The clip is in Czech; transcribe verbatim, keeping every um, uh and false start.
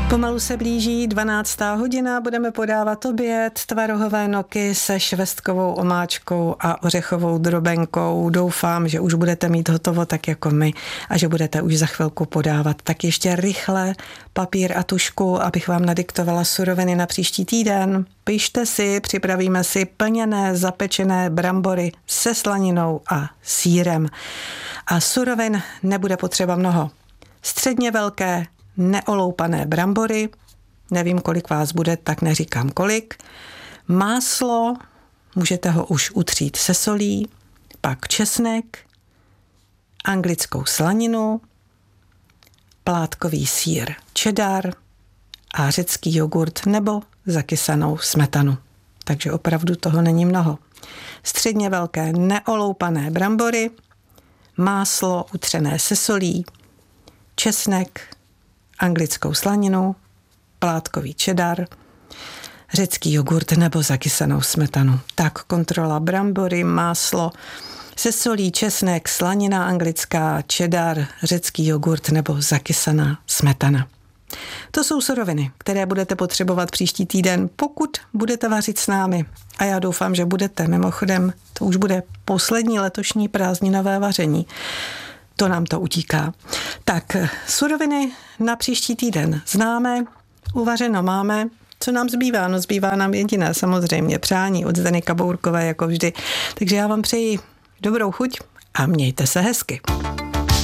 Pomalu se blíží dvanáctá hodina, budeme podávat oběd, tvarohové noky se švestkovou omáčkou a ořechovou drobenkou. Doufám, že už budete mít hotovo tak jako my a že budete už za chvilku podávat. Tak ještě rychle papír a tužku, abych vám nadiktovala suroviny na příští týden. Pište si, připravíme si plněné zapečené brambory se slaninou a sýrem. A surovin nebude potřeba mnoho. Středně velké neoloupané brambory, nevím, kolik vás bude, tak neříkám kolik. Máslo, můžete ho už utřít se solí, pak česnek, anglickou slaninu, plátkový sýr cheddar a řecký jogurt nebo zakysanou smetanu. Takže opravdu toho není mnoho. Středně velké neoloupané brambory, máslo utřené se solí, česnek, anglickou slaninu, plátkový cheddar, řecký jogurt nebo zakysanou smetanu. Tak kontrola brambory, máslo se solí, česnek, slanina anglická, cheddar, řecký jogurt nebo zakysaná smetana. To jsou suroviny, které budete potřebovat příští týden, pokud budete vařit s námi. A já doufám, že budete. Mimochodem, to už bude poslední letošní prázdninové vaření. To nám to utíká. Tak, suroviny na příští týden známe, uvařeno máme. Co nám zbývá? No zbývá nám jediné, samozřejmě, přání od Zdeny Kabourkové, jako vždy. Takže já vám přeji dobrou chuť a mějte se hezky.